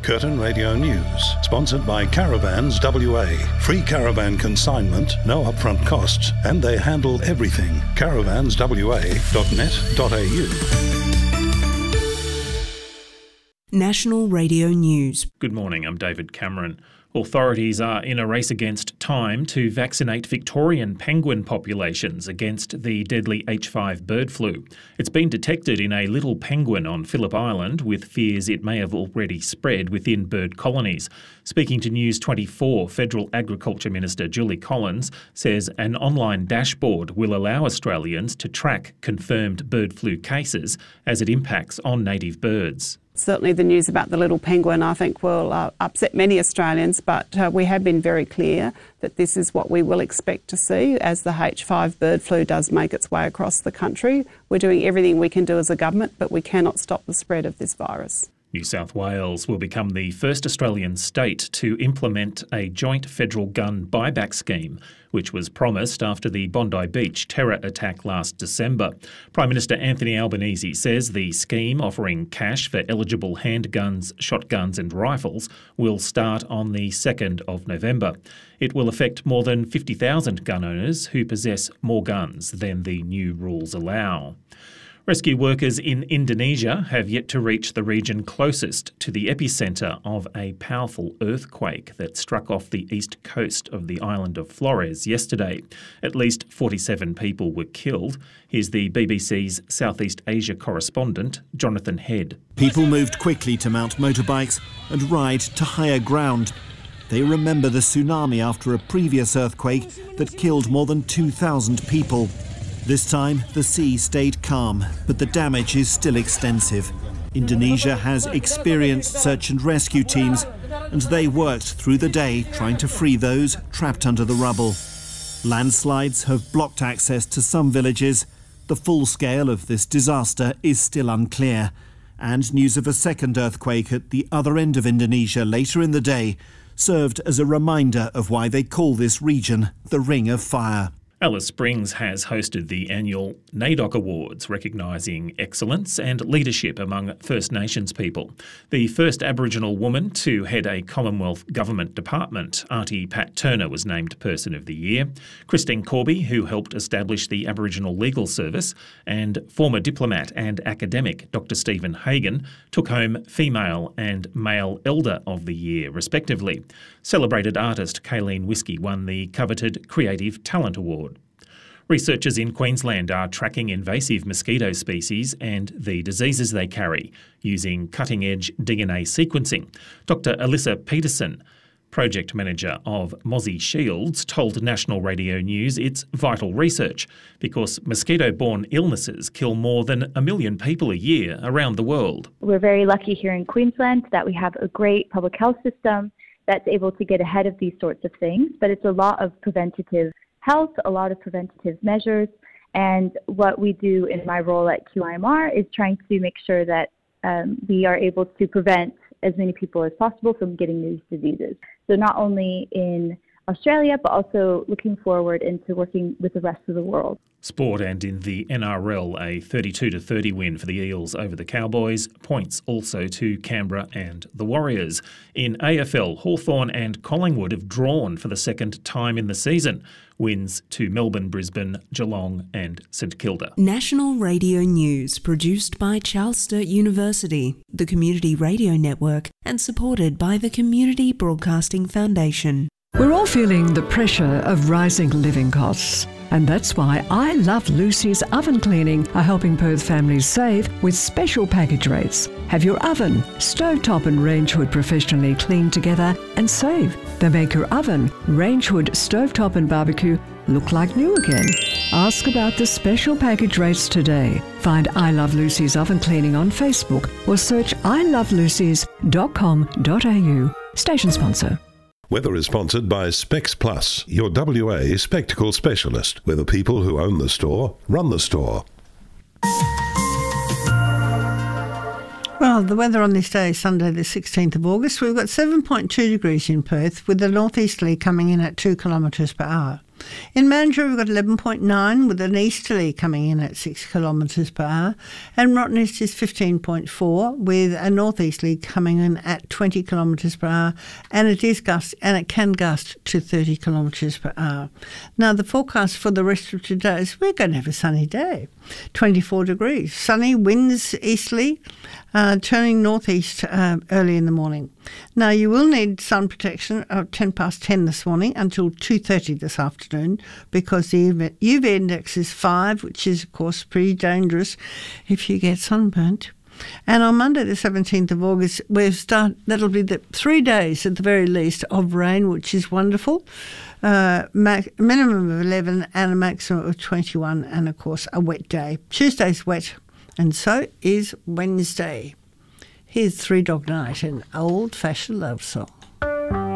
Curtin Radio News, sponsored by Caravans WA. Free caravan consignment, no upfront costs, and they handle everything. caravanswa.net.au. National Radio News. Good morning, I'm David Cameron. Authorities are in a race against time to vaccinate Victorian penguin populations against the deadly H5 bird flu. It's been detected in a little penguin on Phillip Island, with fears it may have already spread within bird colonies. Speaking to News 24, Federal Agriculture Minister Julie Collins says an online dashboard will allow Australians to track confirmed bird flu cases as it impacts on native birds. Certainly the news about the little penguin, I think, will upset many Australians, but we have been very clear that this is what we will expect to see as the H5 bird flu does make its way across the country. We're doing everything we can do as a government, but we cannot stop the spread of this virus. New South Wales will become the first Australian state to implement a joint federal gun buyback scheme, which was promised after the Bondi Beach terror attack last December. Prime Minister Anthony Albanese says the scheme, offering cash for eligible handguns, shotguns and rifles, will start on the 2nd of November. It will affect more than 50,000 gun owners who possess more guns than the new rules allow. Rescue workers in Indonesia have yet to reach the region closest to the epicentre of a powerful earthquake that struck off the east coast of the island of Flores yesterday. At least 47 people were killed. Here's the BBC's Southeast Asia correspondent, Jonathan Head. People moved quickly to mount motorbikes and ride to higher ground. They remember the tsunami after a previous earthquake that killed more than 2,000 people. This time, the sea stayed calm, but the damage is still extensive. Indonesia has experienced search and rescue teams, and they worked through the day trying to free those trapped under the rubble. Landslides have blocked access to some villages. The full scale of this disaster is still unclear, and news of a second earthquake at the other end of Indonesia later in the day served as a reminder of why they call this region the Ring of Fire. Alice Springs has hosted the annual NAIDOC Awards, recognising excellence and leadership among First Nations people. The first Aboriginal woman to head a Commonwealth Government department, Auntie Pat Turner, was named Person of the Year. Christine Corby, who helped establish the Aboriginal Legal Service, and former diplomat and academic Dr Stephen Hagan took home Female and Male Elder of the Year, respectively. Celebrated artist Kayleen Whiskey won the coveted Creative Talent Award. Researchers in Queensland are tracking invasive mosquito species and the diseases they carry using cutting-edge DNA sequencing. Dr Alyssa Peterson, project manager of Mozzie Shields, told National Radio News it's vital research because mosquito-borne illnesses kill more than 1 million people a year around the world. We're very lucky here in Queensland that we have a great public health system that's able to get ahead of these sorts of things, but it's a lot of preventative health, a lot of preventative measures, and what we do in my role at QIMR is trying to make sure that we are able to prevent as many people as possible from getting these diseases. So not only in Australia, but also looking forward into working with the rest of the world. Sport, and in the NRL, a 32-30 win for the Eels over the Cowboys. Points also to Canberra and the Warriors. In AFL, Hawthorn and Collingwood have drawn for the second time in the season. Wins to Melbourne, Brisbane, Geelong and St Kilda. National Radio News, produced by Charles Sturt University, the Community Radio Network, and supported by the Community Broadcasting Foundation. We're all feeling the pressure of rising living costs. And that's why I Love Lucy's Oven Cleaning are helping Perth families save with special package rates. Have your oven, stovetop and range hood professionally cleaned together and save. They make your oven, range hood, stovetop and barbecue look like new again. Ask about the special package rates today. Find I Love Lucy's Oven Cleaning on Facebook or search ilovelucys.com.au. Station sponsor. Weather is sponsored by Specs Plus, your WA spectacle specialist, where the people who own the store run the store. Well, the weather on this day is Sunday the 16th of August. We've got 7.2 degrees in Perth with the northeasterly coming in at 2 kilometres per hour. In Mandurah, we've got 11.9 with an easterly coming in at 6 kilometres per hour. And Rottnest is 15.4 with a northeasterly coming in at 20 kilometres per hour. And it can gust to 30 kilometres per hour. Now, the forecast for the rest of today is we're going to have a sunny day. 24 degrees. Sunny, winds easterly, turning northeast early in the morning. Now, you will need sun protection at 10 past 10 this morning until 2:30 this afternoon because the UV index is 5, which is, of course, pretty dangerous if you get sunburnt. And on Monday, the 17th of August, that'll be the 3 days at the very least of rain, which is wonderful. Minimum of 11 and a maximum of 21, and of course, a wet day. Tuesday's wet, and so is Wednesday. Here's Three Dog Night, an old-fashioned love song.